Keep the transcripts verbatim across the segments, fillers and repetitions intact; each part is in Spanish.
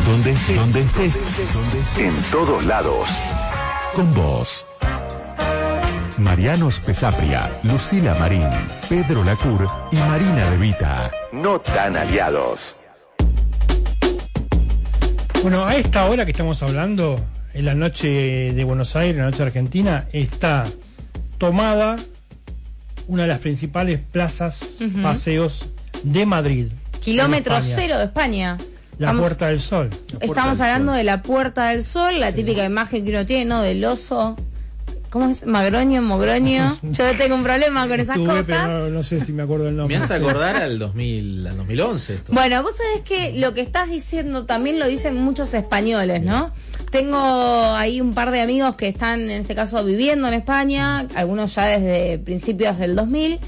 donde estés, donde estés, en todos lados. Con vos. Mariano Spezapria, Lucila Marín, Pedro Lacur y Marina De Vita. No tan aliados. Bueno, a esta hora que estamos hablando, en la noche de Buenos Aires, en la noche de Argentina, está tomada una de las principales plazas, uh-huh. paseos de Madrid. Kilómetro cero de España. La Vamos, Puerta del Sol. Estamos hablando Sol. de la Puerta del Sol, la típica sí. imagen que uno tiene, ¿no? Del oso. ¿Cómo es? Magroño, Mogroño. Yo tengo un problema con esas Estuve, cosas. Pero no, no sé si me acuerdo el nombre. Me hace acordar al dos mil, al dos mil once esto. Bueno, vos sabés que lo que estás diciendo también lo dicen muchos españoles, ¿no? Tengo ahí un par de amigos que están, en este caso, viviendo en España, algunos ya desde principios del dos mil,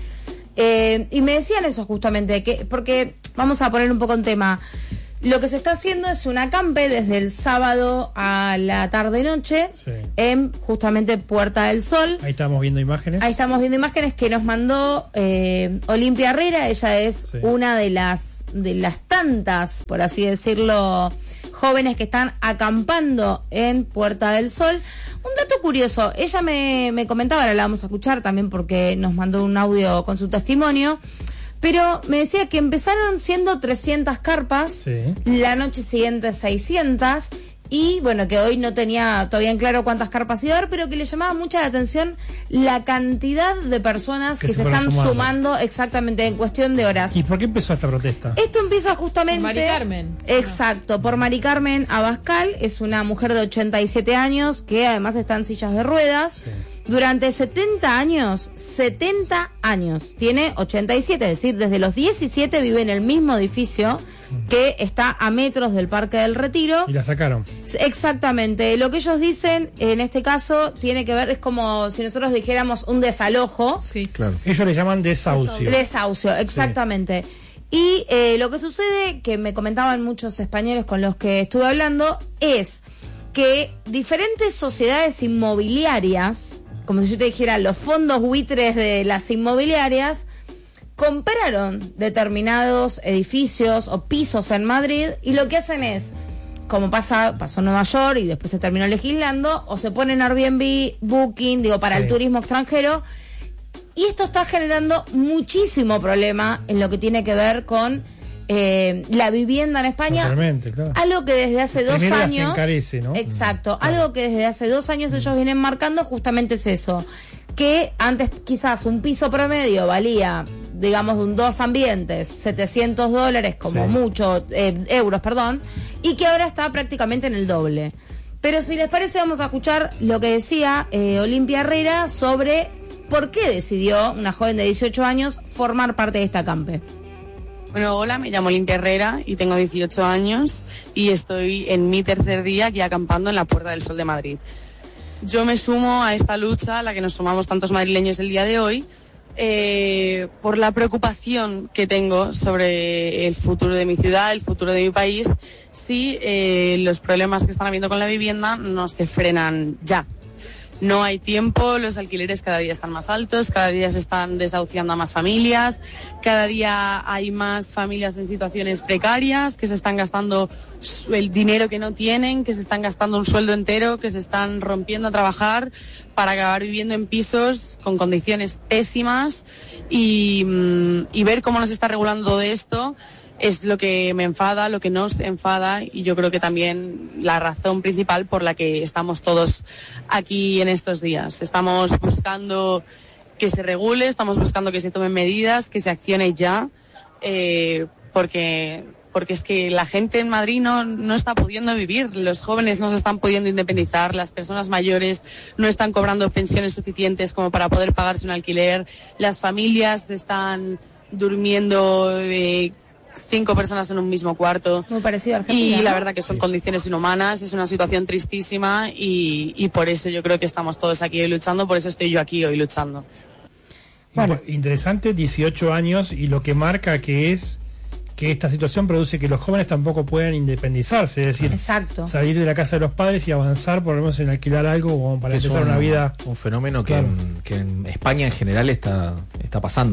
eh, y me decían eso justamente, que porque vamos a poner un poco en tema. Lo que se está haciendo es un acampe desde el sábado a la tarde-noche sí. en justamente Puerta del Sol. Ahí estamos viendo imágenes. Ahí estamos viendo imágenes que nos mandó eh, Olimpia Herrera. Ella es sí. una de las de las tantas, por así decirlo, jóvenes que están acampando en Puerta del Sol. Un dato curioso, ella me, me comentaba, ahora la vamos a escuchar también porque nos mandó un audio con su testimonio. Pero me decía que empezaron siendo trescientas carpas, sí. la noche siguiente seiscientas, y bueno, que hoy no tenía todavía en claro cuántas carpas iba a haber, pero que le llamaba mucha la atención la cantidad de personas que, que se, se están sumando. sumando exactamente en cuestión de horas. ¿Y por qué empezó esta protesta? Esto empieza justamente... Por Mari Carmen. Exacto, por Mari Carmen Abascal, es una mujer de ochenta y siete años que además está en sillas de ruedas. Sí. Durante setenta años, setenta años, tiene ochenta y siete, es decir, desde los diecisiete vive en el mismo edificio que está a metros del Parque del Retiro. Y la sacaron. Exactamente, lo que ellos dicen en este caso tiene que ver, es como si nosotros dijéramos un desalojo. Sí, claro. Ellos le llaman desahucio. Desahucio, exactamente. Sí. Y eh, lo que sucede, que me comentaban muchos españoles con los que estuve hablando, es que diferentes sociedades inmobiliarias, como si yo te dijera, los fondos buitres de las inmobiliarias, compraron determinados edificios o pisos en Madrid y lo que hacen es, como pasa pasó en Nueva York y después se terminó legislando, o se ponen Airbnb, Booking, digo, para sí. el turismo extranjero, y esto está generando muchísimo problema en lo que tiene que ver con Eh, la vivienda en España, claro. algo que desde hace dos Primero años se encarece, ¿no? exacto, claro. algo que desde hace dos años ellos vienen marcando justamente es eso, que antes quizás un piso promedio valía, digamos, de un dos ambientes, setecientos dólares como sí. mucho, eh, euros, perdón, y que ahora está prácticamente en el doble. Pero si les parece vamos a escuchar lo que decía eh, Olimpia Herrera sobre por qué decidió una joven de dieciocho años formar parte de esta acampe. Bueno, hola, me llamo Olimpia Herrera y tengo dieciocho años y estoy en mi tercer día aquí acampando en la Puerta del Sol de Madrid. Yo me sumo a esta lucha a la que nos sumamos tantos madrileños el día de hoy eh, por la preocupación que tengo sobre el futuro de mi ciudad, el futuro de mi país, si eh, los problemas que están habiendo con la vivienda no se frenan ya. No hay tiempo, los alquileres cada día están más altos, cada día se están desahuciando a más familias, cada día hay más familias en situaciones precarias, que se están gastando el dinero que no tienen, que se están gastando un sueldo entero, que se están rompiendo a trabajar para acabar viviendo en pisos con condiciones pésimas y, y ver cómo nos está regulando todo esto es lo que me enfada, lo que nos enfada, y yo creo que también la razón principal por la que estamos todos aquí en estos días. Estamos buscando que se regule, estamos buscando que se tomen medidas, que se accione ya, eh, porque porque es que la gente en Madrid no, no está pudiendo vivir, los jóvenes no se están pudiendo independizar, las personas mayores no están cobrando pensiones suficientes como para poder pagarse un alquiler, las familias están durmiendo eh, cinco personas en un mismo cuarto. Muy parecido a Argentina, y la ¿no? verdad que son sí. condiciones inhumanas, es una situación tristísima y, y por eso yo creo que estamos todos aquí hoy luchando, por eso estoy yo aquí hoy luchando. Bueno, interesante, dieciocho años, y lo que marca que es que esta situación produce que los jóvenes tampoco puedan independizarse, es decir, exacto. salir de la casa de los padres y avanzar por lo menos en alquilar algo como para que empezar un, una vida. Un fenómeno que, claro. en, que en España en general está, está pasando.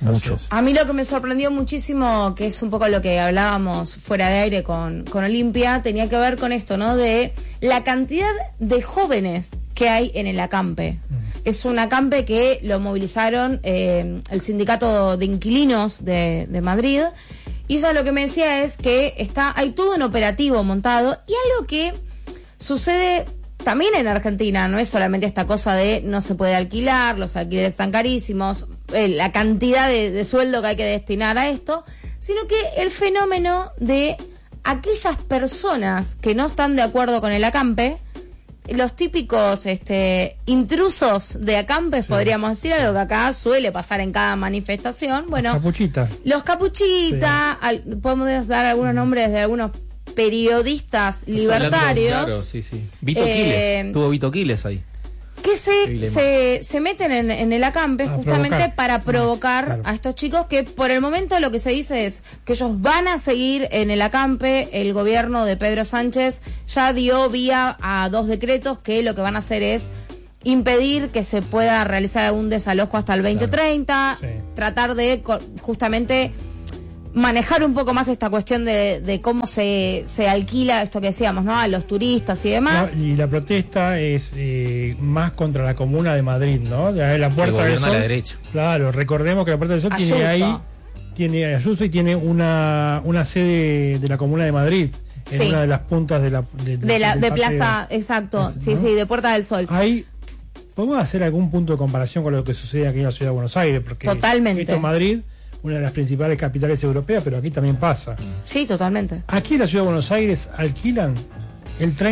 Mucho. A mí lo que me sorprendió muchísimo, que es un poco lo que hablábamos fuera de aire con, con Olimpia, tenía que ver con esto, ¿no? De la cantidad de jóvenes que hay en el acampe. Mm. Es un acampe que lo movilizaron eh, el sindicato de inquilinos de, de Madrid, y ella lo que me decía es que está, hay todo un operativo montado, y algo que sucede también en Argentina, no es solamente esta cosa de no se puede alquilar, los alquileres están carísimos, eh, la cantidad de, de sueldo que hay que destinar a esto, sino que el fenómeno de aquellas personas que no están de acuerdo con el acampe, los típicos este, intrusos de acampes, sí, podríamos decir, algo que acá suele pasar en cada manifestación. Bueno, capuchita. Los capuchitas, sí. al, podemos dar algunos nombres de algunos periodistas libertarios. Hablando, claro, sí, sí. Vito eh, Quiles, tuvo Vito Quiles ahí. Que se, se, se meten en, en el acampe a justamente provocar. para provocar claro. a estos chicos, que por el momento lo que se dice es que ellos van a seguir en el acampe. El gobierno de Pedro Sánchez ya dio vía a dos decretos que lo que van a hacer es impedir que se pueda realizar algún desalojo hasta el veinte treinta, claro. sí. tratar de justamente manejar un poco más esta cuestión de, de cómo se, se alquila esto que decíamos, ¿no? A los turistas y demás. No, y la protesta es eh, más contra la Comuna de Madrid, ¿no? De la Puerta del Sol. A la derecha. Claro, recordemos que la Puerta del Sol Ayuso. tiene ahí, tiene Ayuso y tiene una, una sede de la Comuna de Madrid. En sí. una de las puntas de la de, de, la, de Plaza, de, exacto, es, sí, ¿no? sí, de Puerta del Sol. Ahí podemos hacer algún punto de comparación con lo que sucede aquí en la ciudad de Buenos Aires, porque totalmente. Esto es Madrid, una de las principales capitales europeas, pero aquí también pasa. Sí, totalmente. Aquí en la ciudad de Buenos Aires alquilan el treinta